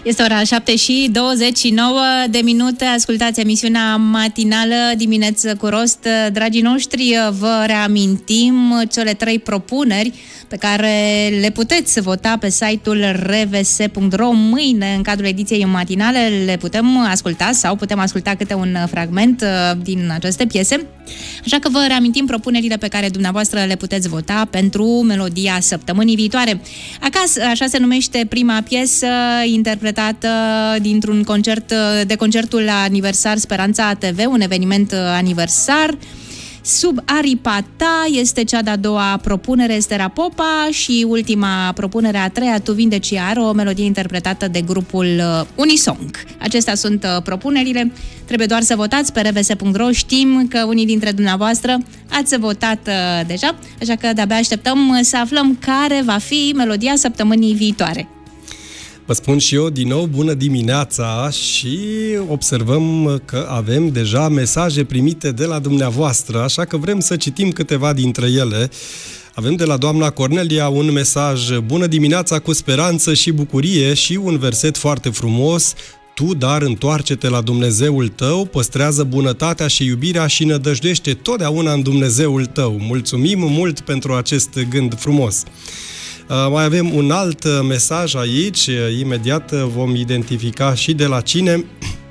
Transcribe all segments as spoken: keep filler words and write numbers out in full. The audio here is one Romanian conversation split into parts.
Este ora șapte și douăzeci și nouă de minute. Ascultați emisiunea matinală Dimineață cu Rost. Dragii noștri, vă reamintim cele trei propuneri pe care le puteți vota pe site-ul r v s punct r o. Mâine, în cadrul ediției matinale, le putem asculta sau putem asculta câte un fragment din aceste piese. Așa că vă reamintim propunerile pe care dumneavoastră le puteți vota pentru melodia săptămânii viitoare. Acasă, așa se numește prima piesă, interpretată dintr-un concert de concertul la aniversar Speranța A T V, un eveniment aniversar. Sub aripa ta este cea de-a doua propunere, Estera Popa, și ultima propunere, a treia, Tu vindeci iar, o melodie interpretată de grupul Unisong. Acestea sunt propunerile, trebuie doar să votați pe r v s punct r o. Știm că unii dintre dumneavoastră ați votat deja, așa că de-abia așteptăm să aflăm care va fi melodia săptămânii viitoare. Vă spun și eu din nou bună dimineața și observăm că avem deja mesaje primite de la dumneavoastră, așa că vrem să citim câteva dintre ele. Avem de la doamna Cornelia un mesaj: bună dimineața cu speranță și bucurie, și un verset foarte frumos: tu, dar întoarce-te la Dumnezeul tău, păstrează bunătatea și iubirea și nădăjduiește totdeauna în Dumnezeul tău. Mulțumim mult pentru acest gând frumos. Uh, mai avem un alt mesaj aici, imediat vom identifica și de la cine,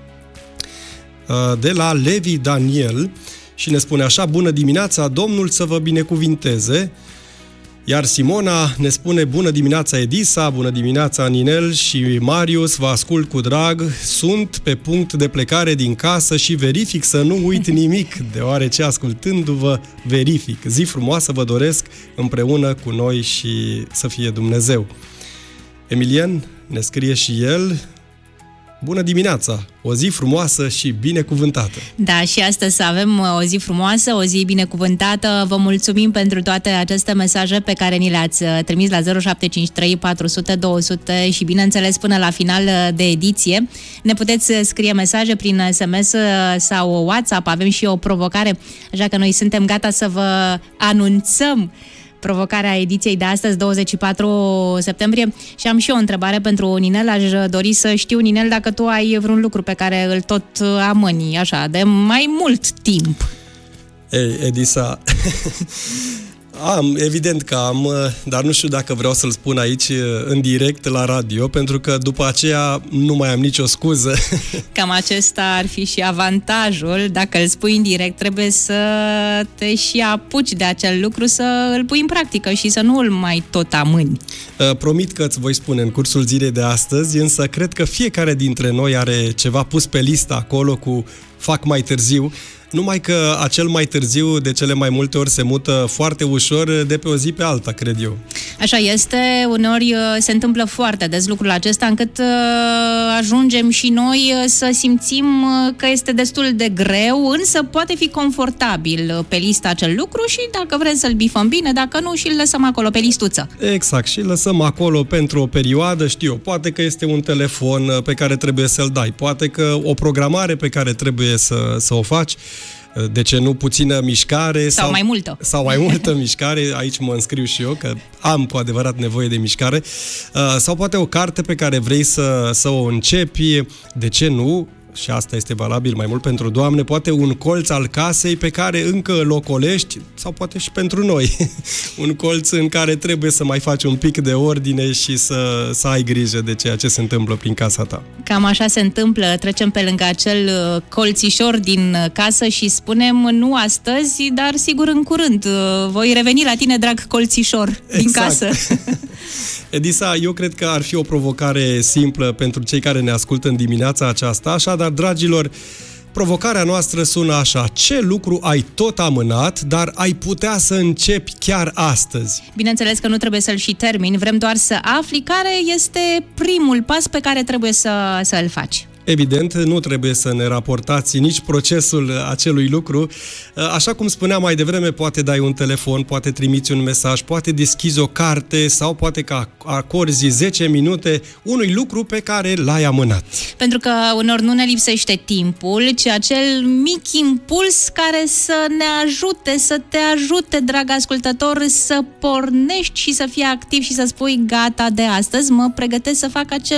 uh, de la Levi Daniel, și ne spune așa: bună dimineața, Domnul să vă binecuvinteze. Iar Simona ne spune: bună dimineața Edisa, bună dimineața Ninel și Marius, vă ascult cu drag, sunt pe punct de plecare din casă și verific să nu uit nimic, deoarece ascultându-vă verific. Zi frumoasă vă doresc împreună cu noi și să fie Dumnezeu. Emilian ne scrie și el: bună dimineața, o zi frumoasă și binecuvântată. Da, și astăzi să avem o zi frumoasă, o zi binecuvântată. Vă mulțumim pentru toate aceste mesaje pe care ni le-ați trimis la zero șapte cinci trei patru zero zero două zero zero și, bineînțeles, până la final de ediție. Ne puteți scrie mesaje prin S M S sau WhatsApp. Avem și o provocare, așa că noi suntem gata să vă anunțăm provocarea ediției de astăzi, douăzeci și patru septembrie. Și am și o întrebare pentru Ninel. Aș dori să știu, Ninel, dacă tu ai vreun lucru pe care îl tot amâni, așa, de mai mult timp. Ei, Edisa, am, evident că am, dar nu știu dacă vreau să-l spun aici în direct la radio, pentru că după aceea nu mai am nicio scuză. Cam acesta ar fi și avantajul. Dacă îl spui în direct, trebuie să te și apuci de acel lucru, să îl pui în practică și să nu îl mai tot amâni. Promit că îți voi spune în cursul zilei de astăzi, însă cred că fiecare dintre noi are ceva pus pe listă acolo cu fac mai târziu. Numai că acel mai târziu de cele mai multe ori se mută foarte ușor de pe o zi pe alta, cred eu. Așa este, uneori se întâmplă foarte des lucrul acesta, încât ajungem și noi să simțim că este destul de greu, însă poate fi confortabil pe listă acel lucru și dacă vrem să-l bifăm bine, dacă nu, și îl lăsăm acolo pe listuță. Exact, și îl lăsăm acolo pentru o perioadă, știu eu, poate că este un telefon pe care trebuie să-l dai, poate că o programare pe care trebuie să, să o faci, de ce nu puțină mișcare sau, sau mai multă sau mai multă mișcare, aici mă înscriu și eu că am cu adevărat nevoie de mișcare, sau poate o carte pe care vrei să, să o începi, de ce nu, și asta este valabil mai mult pentru doamne, poate un colț al casei pe care încă îl ocolești, sau poate și pentru noi, un colț în care trebuie să mai faci un pic de ordine și să, să ai grijă de ceea ce se întâmplă prin casa ta. Cam așa se întâmplă, trecem pe lângă acel colțișor din casă și spunem nu astăzi, dar sigur în curând. Voi reveni la tine, drag colțișor, din exact. Casă. Edisa, eu cred că ar fi o provocare simplă pentru cei care ne ascultă în dimineața aceasta, așadar, dragilor, provocarea noastră sună așa: ce lucru ai tot amânat, dar ai putea să începi chiar astăzi? Bineînțeles că nu trebuie să-l și termini, vrem doar să afli care este primul pas pe care trebuie să, să îl faci. Evident, nu trebuie să ne raportați nici procesul acelui lucru. Așa cum spuneam mai devreme, poate dai un telefon, poate trimiți un mesaj, poate deschizi o carte sau poate că acorzi zece minute unui lucru pe care l-ai amânat. Pentru că uneori nu ne lipsește timpul, ci acel mic impuls care să ne ajute, să te ajute, drag ascultător, să pornești și să fii activ și să spui gata, de astăzi mă pregătesc să fac acel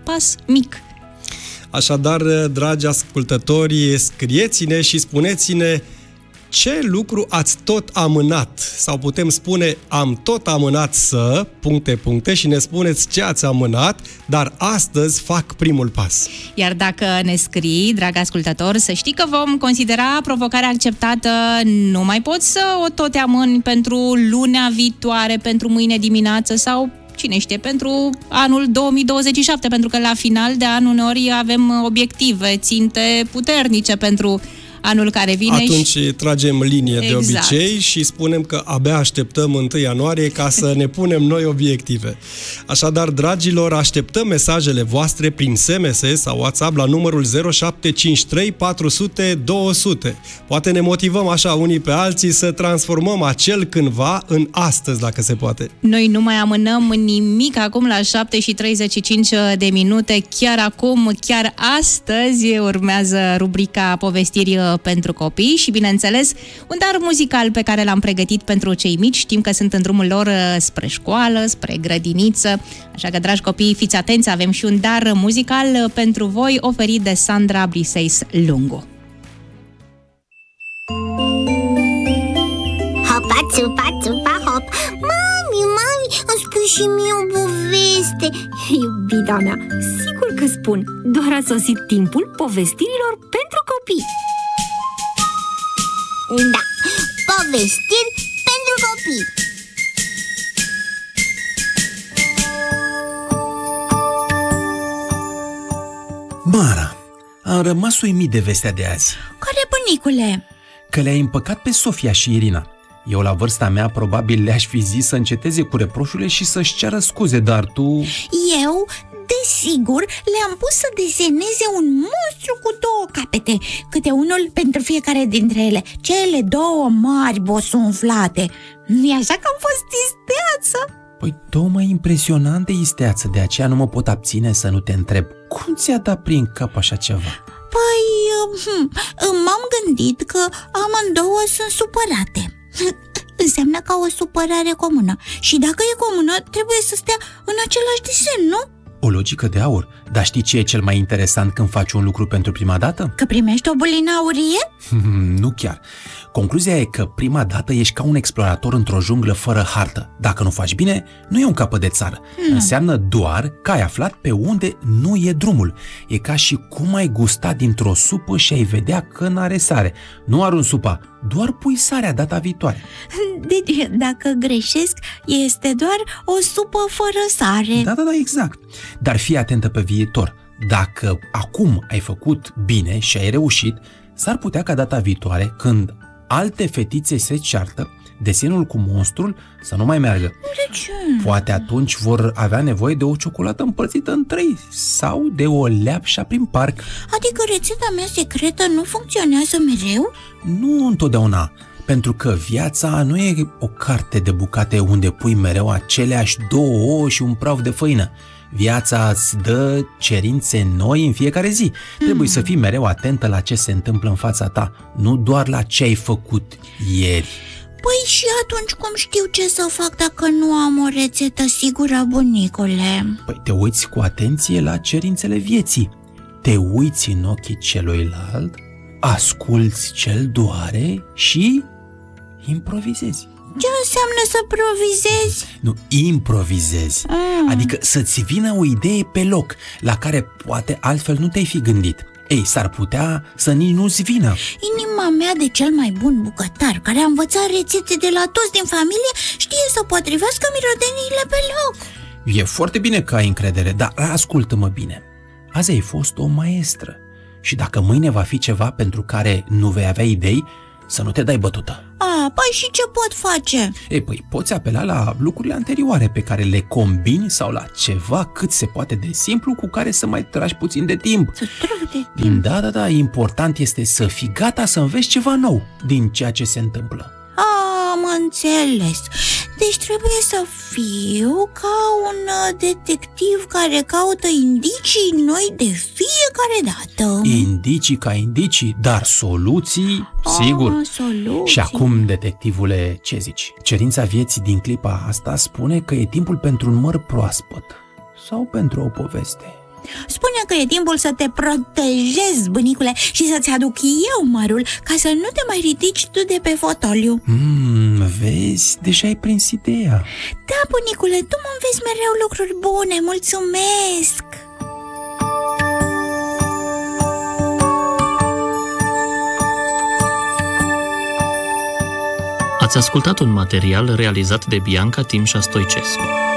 pas mic. Așadar, dragi ascultători, scrieți-ne și spuneți-ne ce lucru ați tot amânat, sau putem spune am tot amânat să, puncte, puncte, și ne spuneți ce ați amânat, dar astăzi fac primul pas. Iar dacă ne scrii, drag ascultător, să știi că vom considera provocarea acceptată. Nu mai poți să o tot amâni pentru lunea viitoare, pentru mâine dimineață sau cine știe, pentru anul două mii douăzeci și șapte, pentru că la final de an uneori avem obiective, ținte puternice pentru anul care vine. Atunci și... tragem linie exact. de obicei și spunem că abia așteptăm întâi ianuarie ca să ne punem noi obiective. Așadar, dragilor, așteptăm mesajele voastre prin S M S sau WhatsApp la numărul zero șapte cinci trei patru zero zero două zero zero. Poate ne motivăm așa unii pe alții să transformăm acel cândva în astăzi, dacă se poate. Noi nu mai amânăm nimic acum la șapte și treizeci și cinci de minute. Chiar acum, chiar astăzi, urmează rubrica Povestiri pentru copii și, bineînțeles, un dar muzical pe care l-am pregătit pentru cei mici. Știm că sunt în drumul lor spre școală, spre grădiniță, așa că, dragi copii, fiți atenți, avem și un dar muzical pentru voi oferit de Sandra Briseis Lungu. Hopa, țupa, țupa, hop. Mami, mami, îmi spui și mie o poveste. Iubita mea, sigur că spun. Doar a sosit timpul povestirilor pentru copii. Da, povestiri pentru copii. Mara, am rămas uimit de vestea de azi. Care, bunicule? Că le-ai împăcat pe Sofia și Irina. Eu, la vârsta mea, probabil le-aș fi zis să înceteze cu reproșurile și să-și ceară scuze, dar tu... Eu, desigur, le-am pus să deseneze un monstru cu două capete, câte unul pentru fiecare dintre ele, cele două mari bosunflate. Nu-i așa că am fost isteață? Păi, tocmai impresionant de isteață, de aceea nu mă pot abține să nu te întreb. Cum ți-a dat prin cap așa ceva? Păi, hm, m-am gândit că amândouă sunt supărate. Înseamnă ca o supărare comună. Și dacă e comună, trebuie să stea în același desen, nu? O logică de aur. Dar știi ce e cel mai interesant când faci un lucru pentru prima dată? Că primești o bulină aurie? Nu chiar. Concluzia e că prima dată ești ca un explorator într-o junglă fără hartă. Dacă nu faci bine, nu e un capăt de țară. Hmm. Înseamnă doar că ai aflat pe unde nu e drumul. E ca și cum ai gustat dintr-o supă și ai vedea că n-are sare. Nu arunci supa, doar pui sarea data viitoare. Deci, dacă greșesc, este doar o supă fără sare. Da, da, da, exact. Dar fii atentă pe viitor. Dacă acum ai făcut bine și ai reușit, s-ar putea ca data viitoare, când alte fetițe se ceartă, desenul cu monstrul să nu mai meargă. De ce? Poate atunci vor avea nevoie de o ciocolată împărțită în trei sau de o leapșa prin parc. Adică rețeta mea secretă nu funcționează mereu? Nu întotdeauna, pentru că viața nu e o carte de bucate unde pui mereu aceleași două ouă și un praf de făină. Viața îți dă cerințe noi în fiecare zi. Mm. Trebuie să fii mereu atentă la ce se întâmplă în fața ta, nu doar la ce ai făcut ieri. Păi și atunci cum știu ce să fac dacă nu am o rețetă sigură, bunicule? Păi te uiți cu atenție la cerințele vieții. Te uiți în ochii celuilalt, asculți ce-l doare și improvizezi. Ce înseamnă să provizezi? Nu, improvizezi. Mm. Adică să-ți vină o idee pe loc, la care poate altfel nu te-ai fi gândit. Ei, s-ar putea să nici nu-ți vină. Inima mea de cel mai bun bucătar, care a învățat rețete de la toți din familie, știe să potrivească mirodeniile pe loc. E foarte bine că ai încredere, dar ascultă-mă bine. Azi ai fost o maestră și dacă mâine va fi ceva pentru care nu vei avea idei, să nu te dai bătută. A, păi și ce pot face? Ei, păi poți apela la lucrurile anterioare pe care le combini sau la ceva cât se poate de simplu cu care să mai tragi puțin de timp. Să trag de timp? Da, da, da, important este să fii gata să înveți ceva nou din ceea ce se întâmplă. Am înțeles. Deci trebuie să fiu ca un detectiv care caută indicii noi de fiecare dată. Indicii ca indicii, dar soluții, A, sigur. Soluții. Și acum, detectivule, ce zici? Cerința vieții din clipa asta spune că e timpul pentru un măr proaspăt sau pentru o poveste. Spune că e timpul să te protejezi, bunicule, și să-ți aduc eu mărul, ca să nu te mai ridici tu de pe fotoliu. Mm, vezi, deja ai prins ideea. Da, bunicule, tu mă înveți mereu lucruri bune, mulțumesc! Ați ascultat un material realizat de Bianca Timșa Stoicescu.